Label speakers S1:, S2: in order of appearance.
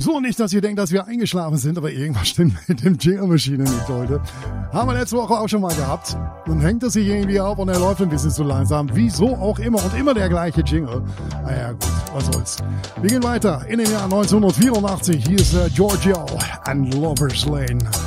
S1: So, nicht, dass ihr denkt, dass wir eingeschlafen sind, aber irgendwas stimmt mit dem Jingle-Maschine nicht heute. Haben wir letzte Woche auch schon mal gehabt. Dann hängt es sich irgendwie auf und er läuft ein bisschen zu langsam. Wieso auch immer und immer der gleiche Jingle. Naja, gut, was soll's. Wir gehen weiter in dem Jahr 1984. Hier ist Giorgio and Lover's Lane.